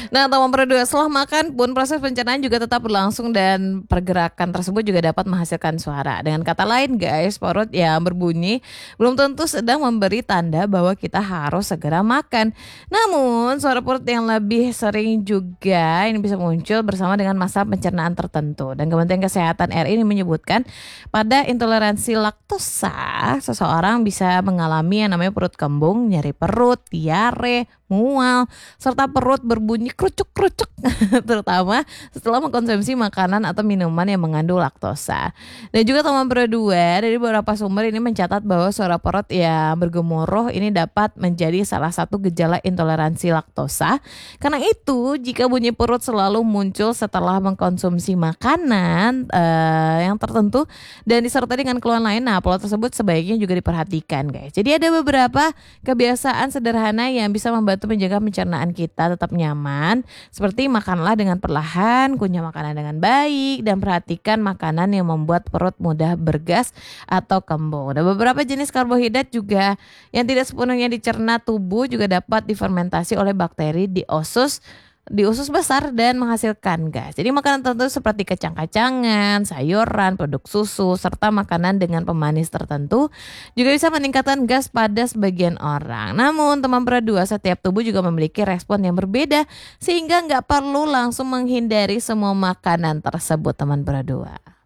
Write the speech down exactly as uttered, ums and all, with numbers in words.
Nah, teman berdua, setelah makan pun proses pencernaan juga tetap berlangsung dan pergerakan tersebut juga dapat menghasilkan suara. Dengan kata lain guys, perut yang berbunyi belum tentu sedang memberi tanda bahwa kita harus segera makan. Namun, suara perut yang lebih sering juga ini bisa muncul bersama dengan masa pencernaan tertentu. Dan Kementerian Kesehatan R I ini menyebutkan pada intoleransi laktosa, seseorang bisa mengalami yang namanya perut kembung, nyeri perut, diare, mual, serta perut berbunyi krucuk-krucuk terutama setelah mengkonsumsi makanan atau minuman yang mengandung laktosa. Dan juga teman berdua, dari beberapa sumber ini mencatat bahwa suara perut yang bergemuruh ini dapat menjadi salah satu gejala intoleransi laktosa. Karena itu, jika bunyi perut selalu muncul setelah mengkonsumsi makanan eh, yang tertentu dan disertai dengan keluhan lain, nah pola tersebut sebaiknya juga diperhatikan guys. Jadi ada beberapa kebiasaan sederhana yang bisa membantu menjaga pencernaan kita tetap nyaman, seperti makanlah dengan perlahan, kunyah makanan dengan baik, dan perhatikan makanan yang membuat perut mudah bergas atau kembung. Ada beberapa jenis karbohidrat juga yang tidak sepenuhnya dicerna tubuh juga dapat difermentasi oleh bakteri di usus di usus besar dan menghasilkan gas. Jadi makanan tertentu seperti kacang-kacangan, sayuran, produk susu, serta makanan dengan pemanis tertentu juga bisa meningkatkan gas pada sebagian orang. Namun teman berdua, setiap tubuh juga memiliki respon yang berbeda sehingga nggak perlu langsung menghindari semua makanan tersebut teman berdua.